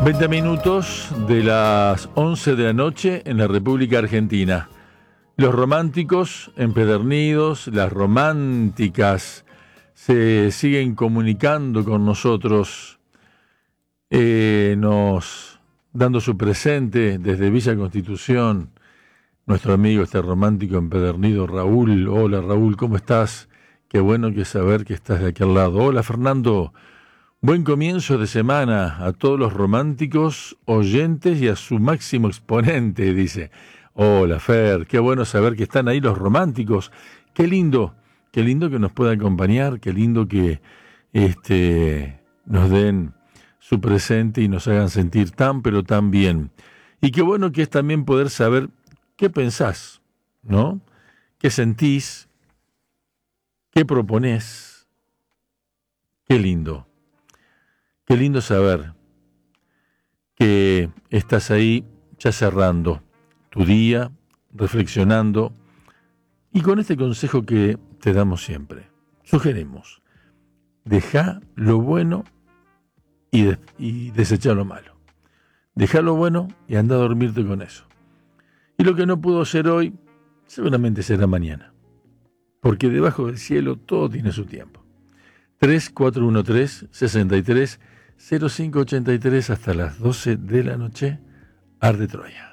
20 minutos de las 11 de la noche en la República Argentina. Los románticos empedernidos, las románticas, se siguen comunicando con nosotros, nos dando su presente desde Villa Constitución. Nuestro amigo romántico empedernido, Raúl. Hola Raúl, ¿cómo estás? Qué bueno que saber que estás de aquel lado. Hola Fernando. Buen comienzo de semana a todos los románticos oyentes y a su máximo exponente, dice. Hola Fer, qué bueno saber que están ahí los románticos. Qué lindo que nos puedan acompañar, qué lindo que nos den su presente y nos hagan sentir tan pero tan bien. Y qué bueno que es también poder saber qué pensás, ¿no? ¿Qué sentís? ¿Qué proponés? Qué lindo. Qué lindo saber que estás ahí ya cerrando tu día, reflexionando y con este consejo que te damos siempre. Sugerimos, deja lo bueno y desecha lo malo. Deja lo bueno y anda a dormirte con eso. Y lo que no pudo ser hoy, seguramente será mañana. Porque debajo del cielo todo tiene su tiempo. 3413-630583 hasta las 12 de la noche, Arde Troya.